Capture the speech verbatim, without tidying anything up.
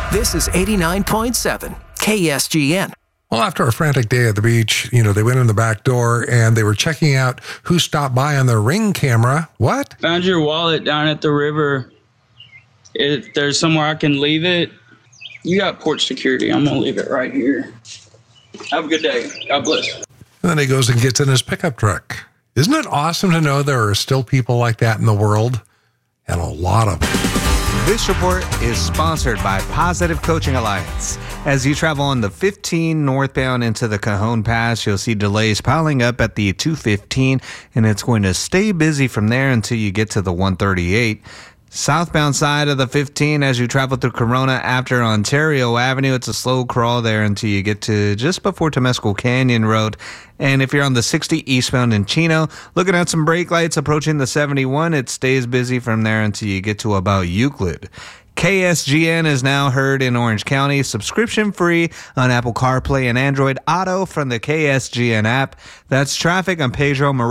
This is eighty-nine point seven K S G N. Well, after a frantic day at the beach, you know, they went in the back door and they were checking out who stopped by on their Ring camera. What? Found your wallet down at the river. If there's somewhere I can leave it, you got porch security. I'm going to leave it right here. Have a good day. God bless. And then he goes and gets in his pickup truck. Isn't it awesome to know there are still people like that in the world? And a lot of them. This report is sponsored by Positive Coaching Alliance. As you travel on the fifteen northbound into the Cajon Pass, you'll see delays piling up at the two fifteen, and it's going to stay busy from there until you get to the one thirty-eight. Southbound side of the fifteen, as you travel through Corona after Ontario Avenue, it's a slow crawl there until you get to just before Temescal Canyon Road. And if you're on the sixty eastbound in Chino, looking at some brake lights approaching the seventy-one, it stays busy from there until you get to about Euclid. K S G N is now heard in Orange County, subscription free on Apple CarPlay and Android Auto from the K S G N app. That's traffic on Pedro Morales